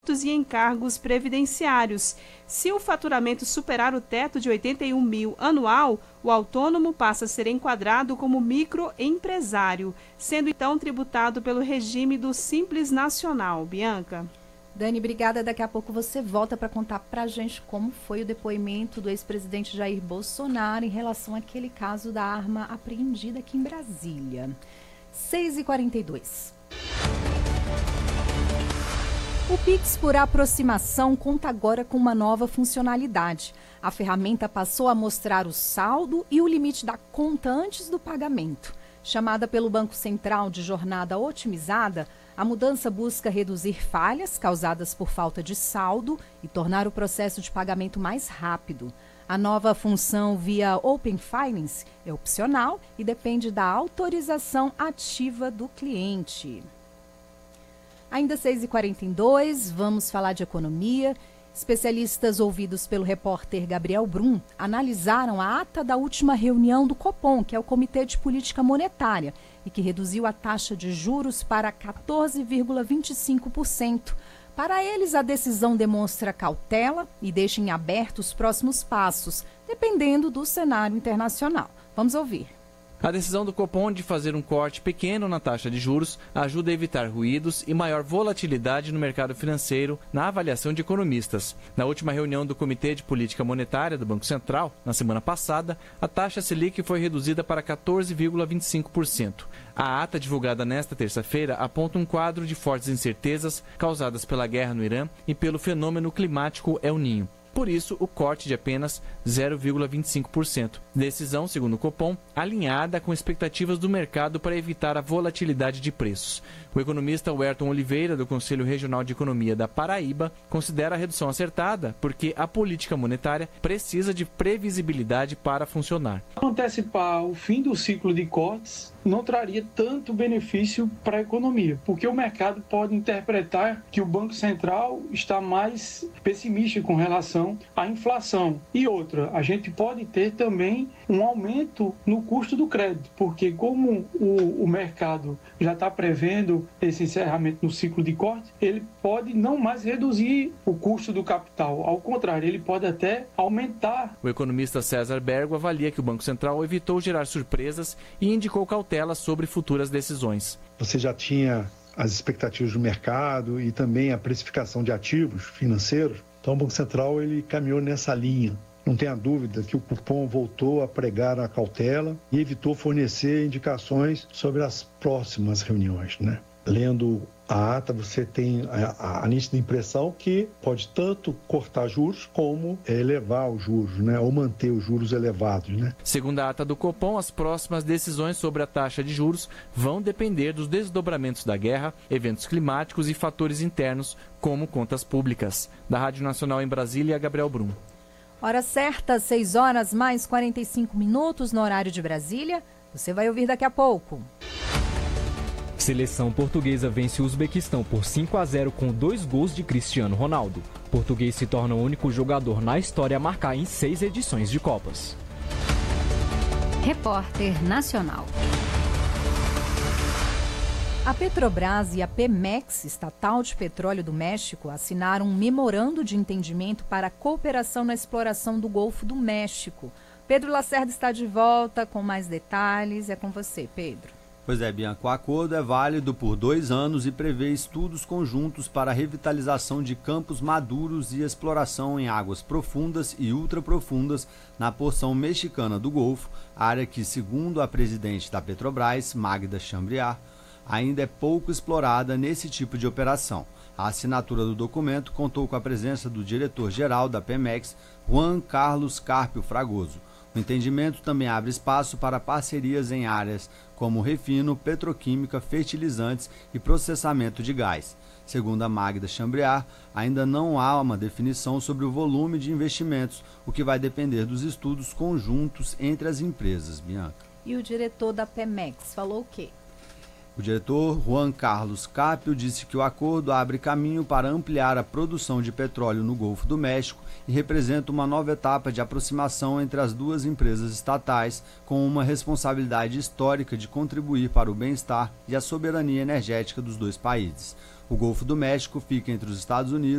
e encargos previdenciários. Se o faturamento superar o teto de 81 mil anual, o autônomo passa a ser enquadrado como microempresário, sendo então tributado pelo regime do Simples Nacional. Bianca. Dani, obrigada. Daqui a pouco você volta para contar para a gente como foi o depoimento do ex-presidente Jair Bolsonaro em relação àquele caso da arma apreendida aqui em Brasília. 6h42. O Pix por aproximação conta agora com uma nova funcionalidade. A ferramenta passou a mostrar o saldo e o limite da conta antes do pagamento. Chamada pelo Banco Central de jornada otimizada, a mudança busca reduzir falhas causadas por falta de saldo e tornar o processo de pagamento mais rápido. A nova função via Open Finance é opcional e depende da autorização ativa do cliente. Ainda 6h42, vamos falar de economia. Especialistas ouvidos pelo repórter Gabriel Brum analisaram a ata da última reunião do Copom, que é o Comitê de Política Monetária, e que reduziu a taxa de juros para 14,25%. Para eles, a decisão demonstra cautela e deixa em aberto os próximos passos, dependendo do cenário internacional. Vamos ouvir. A decisão do Copom de fazer um corte pequeno na taxa de juros ajuda a evitar ruídos e maior volatilidade no mercado financeiro na avaliação de economistas. Na última reunião do Comitê de Política Monetária do Banco Central, na semana passada, a taxa Selic foi reduzida para 14,25%. A ata divulgada nesta terça-feira aponta um quadro de fortes incertezas causadas pela guerra no Irã e pelo fenômeno climático El Niño. Por isso, o corte de apenas 0,25%. Decisão, segundo o Copom, alinhada com expectativas do mercado para evitar a volatilidade de preços. O economista Werton Oliveira, do Conselho Regional de Economia da Paraíba, considera a redução acertada porque a política monetária precisa de previsibilidade para funcionar. Antecipar o fim do ciclo de cortes não traria tanto benefício para a economia, porque o mercado pode interpretar que o Banco Central está mais pessimista com relação à inflação. E outra, a gente pode ter também um aumento no custo do crédito, porque como o mercado já está prevendo esse encerramento no ciclo de corte, ele pode não mais reduzir o custo do capital, ao contrário, ele pode até aumentar. O economista César Bergo avalia que o Banco Central evitou gerar surpresas e indicou cautela sobre futuras decisões. Você já tinha as expectativas do mercado e também a precificação de ativos financeiros, então o Banco Central ele caminhou nessa linha. Não tenha dúvida que o Copom voltou a pregar a cautela e evitou fornecer indicações sobre as próximas reuniões, né? Lendo a ata, você tem a nítida impressão que pode tanto cortar juros como elevar os juros, né? Ou manter os juros elevados, né? Segundo a ata do Copom, as próximas decisões sobre a taxa de juros vão depender dos desdobramentos da guerra, eventos climáticos e fatores internos, como contas públicas. Da Rádio Nacional em Brasília, Gabriel Brum. Hora certa, 6h mais 45 no horário de Brasília. Você vai ouvir daqui a pouco. Seleção portuguesa vence o Uzbequistão por 5-0 com 2 gols de Cristiano Ronaldo. Português se torna o único jogador na história a marcar em 6 edições de Copas. Repórter Nacional. A Petrobras e a Pemex, estatal de petróleo do México, assinaram um memorando de entendimento para a cooperação na exploração do Golfo do México. Pedro Lacerda está de volta com mais detalhes. É com você, Pedro. Pois é, Bianca, o acordo é válido por 2 anos e prevê estudos conjuntos para a revitalização de campos maduros e exploração em águas profundas e ultraprofundas na porção mexicana do Golfo, área que, segundo a presidente da Petrobras, Magda Chambriard, ainda é pouco explorada nesse tipo de operação. A assinatura do documento contou com a presença do diretor-geral da Pemex, Juan Carlos Carpio Fragoso. O entendimento também abre espaço para parcerias em áreas como refino, petroquímica, fertilizantes e processamento de gás. Segundo a Magda Chambriard, ainda não há uma definição sobre o volume de investimentos, o que vai depender dos estudos conjuntos entre as empresas, Bianca. E o diretor da Pemex falou o quê? O diretor Juan Carlos Capio disse que o acordo abre caminho para ampliar a produção de petróleo no Golfo do México e representa uma nova etapa de aproximação entre as duas empresas estatais, com uma responsabilidade histórica de contribuir para o bem-estar e a soberania energética dos dois países. O Golfo do México fica entre os Estados Unidos